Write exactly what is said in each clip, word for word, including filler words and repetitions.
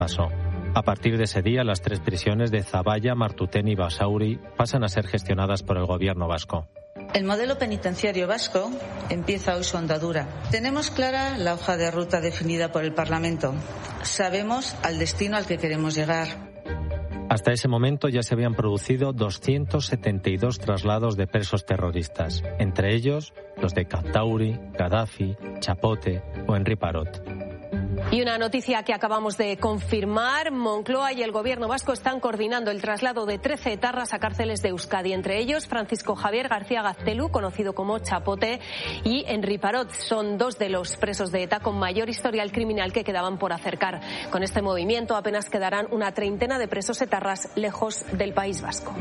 Faso. A partir de ese día, las tres prisiones de Zaballa, Martutén y Basauri pasan a ser gestionadas por el gobierno vasco. El modelo penitenciario vasco empieza hoy su andadura. Tenemos clara la hoja de ruta definida por el Parlamento. Sabemos al destino al que queremos llegar. Hasta ese momento ya se habían producido doscientos setenta y dos traslados de presos terroristas, entre ellos los de Katauri, Gaddafi, Chapote o Henri Parot. Y una noticia que acabamos de confirmar: Moncloa y el gobierno vasco están coordinando el traslado de trece etarras a cárceles de Euskadi, entre ellos Francisco Javier García Gaztelu, conocido como Chapote, y Henri Parot. Son dos de los presos de ETA con mayor historial criminal que quedaban por acercar. Con este movimiento apenas quedarán una treintena de presos etarras lejos del País Vasco.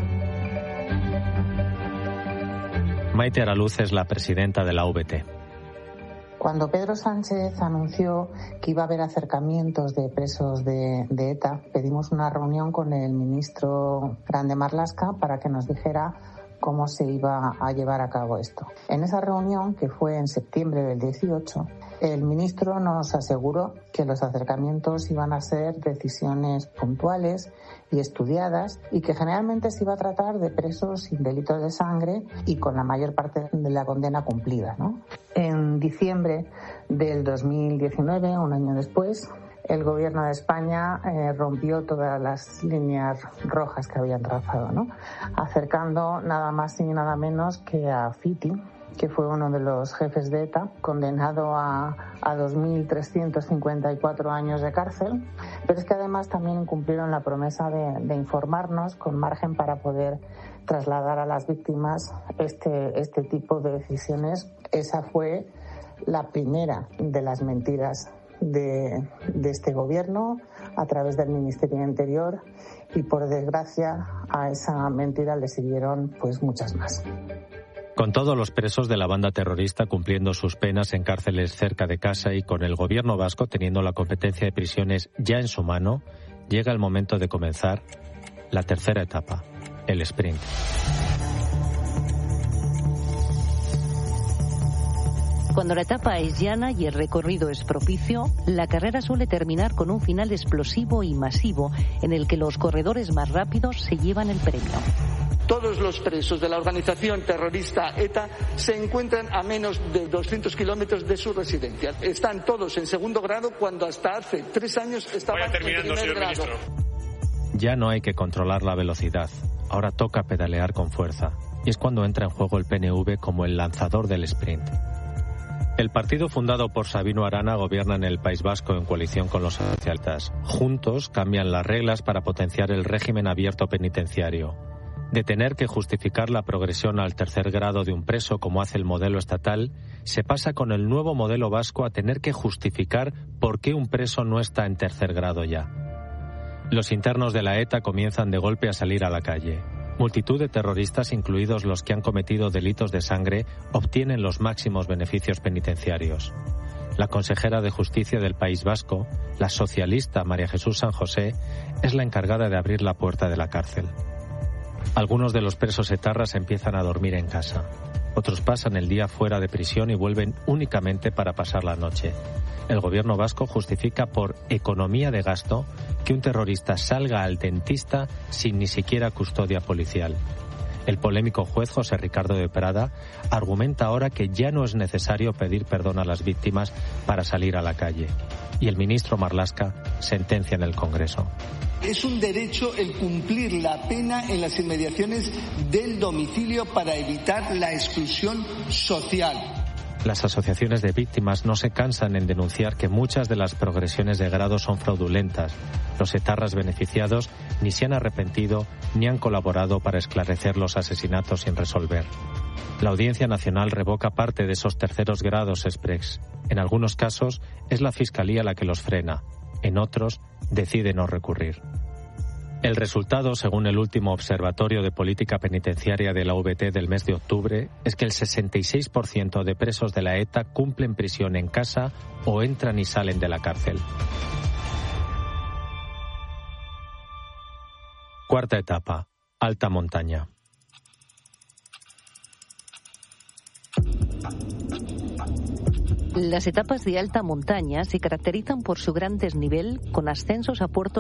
Maite Araluz es la presidenta de la U V T. Cuando Pedro Sánchez anunció que iba a haber acercamientos de presos de, de ETA, pedimos una reunión con el ministro Grande Marlaska para que nos dijera cómo se iba a llevar a cabo esto. En esa reunión, que fue en septiembre del dieciocho, el ministro nos aseguró que los acercamientos iban a ser decisiones puntuales y estudiadas, y que generalmente se iba a tratar de presos sin delitos de sangre y con la mayor parte de la condena cumplida, ¿no? En diciembre del dos mil diecinueve, un año después, el gobierno de España eh, rompió todas las líneas rojas que habían trazado, ¿no? Acercando nada más y nada menos que a Fiti, que fue uno de los jefes de ETA, condenado a, a dos mil trescientos cincuenta y cuatro años de cárcel. Pero es que además también incumplieron la promesa de, de informarnos con margen para poder trasladar a las víctimas este, este tipo de decisiones. Esa fue la primera de las mentiras de, de este gobierno a través del Ministerio de Interior, y por desgracia a esa mentira le siguieron pues muchas más. Con todos los presos de la banda terrorista cumpliendo sus penas en cárceles cerca de casa y con el gobierno vasco teniendo la competencia de prisiones ya en su mano, llega el momento de comenzar la tercera etapa, el sprint. Cuando la etapa es llana y el recorrido es propicio, la carrera suele terminar con un final explosivo y masivo en el que los corredores más rápidos se llevan el premio. Todos los presos de la organización terrorista ETA se encuentran a menos de doscientos kilómetros de su residencia. Están todos en segundo grado cuando hasta hace tres años estaban en primer grado. Ya no hay que controlar la velocidad. Ahora toca pedalear con fuerza. Y es cuando entra en juego el P N V como el lanzador del sprint. El partido fundado por Sabino Arana gobierna en el País Vasco en coalición con los socialistas. Juntos cambian las reglas para potenciar el régimen abierto penitenciario. De tener que justificar la progresión al tercer grado de un preso como hace el modelo estatal, se pasa con el nuevo modelo vasco a tener que justificar por qué un preso no está en tercer grado ya. Los internos de la ETA comienzan de golpe a salir a la calle. Multitud de terroristas, incluidos los que han cometido delitos de sangre, obtienen los máximos beneficios penitenciarios. La consejera de Justicia del País Vasco, la socialista María Jesús San José, es la encargada de abrir la puerta de la cárcel. Algunos de los presos etarras empiezan a dormir en casa. Otros pasan el día fuera de prisión y vuelven únicamente para pasar la noche. El gobierno vasco justifica por economía de gasto que un terrorista salga al dentista sin ni siquiera custodia policial. El polémico juez José Ricardo de Prada argumenta ahora que ya no es necesario pedir perdón a las víctimas para salir a la calle. Y el ministro Marlaska sentencia en el Congreso. Es un derecho el cumplir la pena en las inmediaciones del domicilio para evitar la exclusión social. Las asociaciones de víctimas no se cansan en denunciar que muchas de las progresiones de grado son fraudulentas. Los etarras beneficiados ni se han arrepentido ni han colaborado para esclarecer los asesinatos sin resolver. La Audiencia Nacional revoca parte de esos terceros grados express. En algunos casos es la Fiscalía la que los frena. En otros decide no recurrir. El resultado, según el último Observatorio de Política Penitenciaria de la U V T del mes de octubre, es que el sesenta y seis por ciento de presos de la ETA cumplen prisión en casa o entran y salen de la cárcel. Cuarta etapa, alta montaña. Las etapas de alta montaña se caracterizan por su gran desnivel, con ascensos a puertos